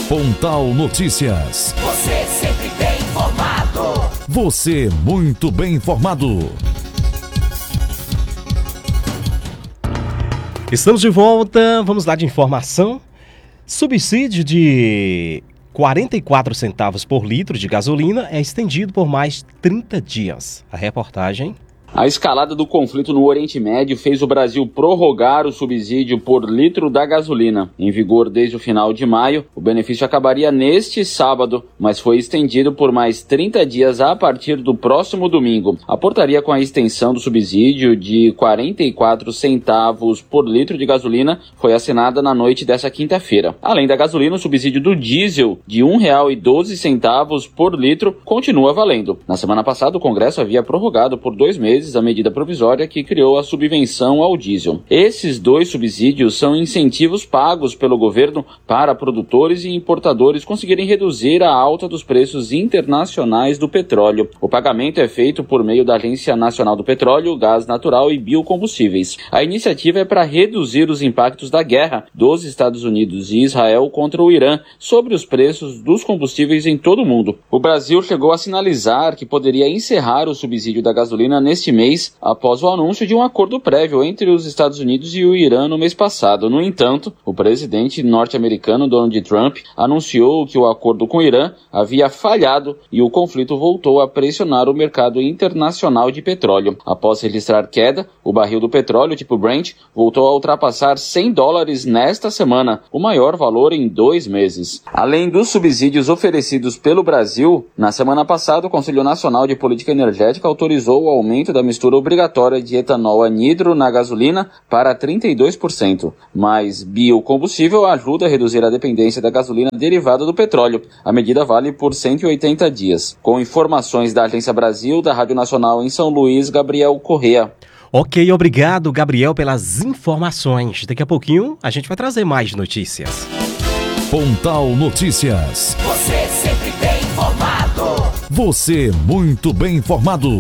Pontal Notícias. Você sempre bem informado. Você muito bem informado. Estamos de volta, vamos lá de informação. Subsídio de 44 centavos por litro de gasolina é estendido por mais 30 dias. A reportagem... A escalada do conflito no Oriente Médio fez o Brasil prorrogar o subsídio por litro da gasolina. Em vigor desde o final de maio, o benefício acabaria neste sábado, mas foi estendido por mais 30 dias a partir do próximo domingo. A portaria com a extensão do subsídio de 44 centavos por litro de gasolina foi assinada na noite dessa quinta-feira. Além da gasolina, o subsídio do diesel de R$ 1,12 por litro continua valendo. Na semana passada, o Congresso havia prorrogado por 2 meses a medida provisória que criou a subvenção ao diesel. Esses 2 subsídios são incentivos pagos pelo governo para produtores e importadores conseguirem reduzir a alta dos preços internacionais do petróleo. O pagamento é feito por meio da Agência Nacional do Petróleo, Gás Natural e Biocombustíveis. A iniciativa é para reduzir os impactos da guerra dos Estados Unidos e Israel contra o Irã sobre os preços dos combustíveis em todo o mundo. O Brasil chegou a sinalizar que poderia encerrar o subsídio da gasolina neste mês, após o anúncio de um acordo prévio entre os Estados Unidos e o Irã no mês passado. No entanto, o presidente norte-americano Donald Trump anunciou que o acordo com o Irã havia falhado e o conflito voltou a pressionar o mercado internacional de petróleo. Após registrar queda, o barril do petróleo tipo Brent voltou a ultrapassar $100 nesta semana, o maior valor em 2 meses. Além dos subsídios oferecidos pelo Brasil, na semana passada o Conselho Nacional de Política Energética autorizou o aumento da mistura obrigatória de etanol anidro na gasolina para 32%. Mas biocombustível ajuda a reduzir a dependência da gasolina derivada do petróleo. A medida vale por 180 dias. Com informações da Agência Brasil, da Rádio Nacional em São Luís, Gabriel Correa. Ok, obrigado, Gabriel, pelas informações. Daqui a pouquinho a gente vai trazer mais notícias. Pontal Notícias. Você sempre bem informado. Você muito bem informado.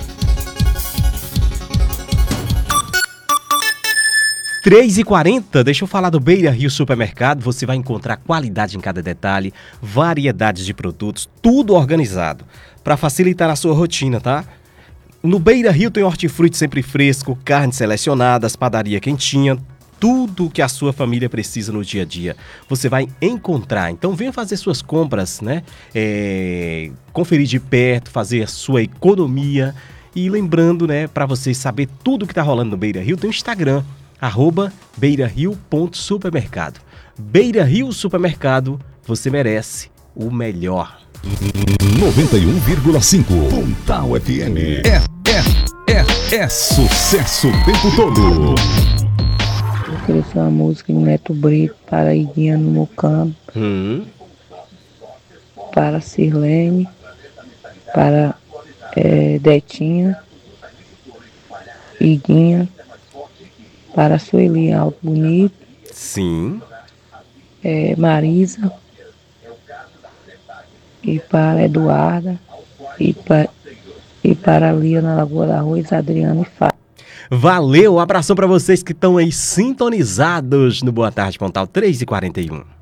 3h40, deixa eu falar do Beira Rio Supermercado. Você vai encontrar qualidade em cada detalhe, variedades de produtos, tudo organizado, para facilitar a sua rotina, tá? No Beira Rio tem hortifruti sempre fresco, carnes selecionadas, padaria quentinha, tudo que a sua família precisa no dia a dia, você vai encontrar. Então venha fazer suas compras, né? Conferir de perto, fazer a sua economia. E lembrando, né, para vocês saber tudo que tá rolando no Beira Rio, tem o Instagram, @beirario.supermercado. Beira Rio Supermercado, você merece o melhor. 91,5 Pontal FM. É sucesso o tempo todo. Eu queria fazer uma música de Neto Brito para Iguinha no Mocambo, para Sirlene, para Detinha, Iguinha, para Sueli Alto Bonito. Sim. Marisa. E para Eduarda. E para Lia na Lagoa da Arroz, Adriano e Fábio. Valeu, um abração para vocês que estão aí sintonizados no Boa Tarde Pontal 3h41.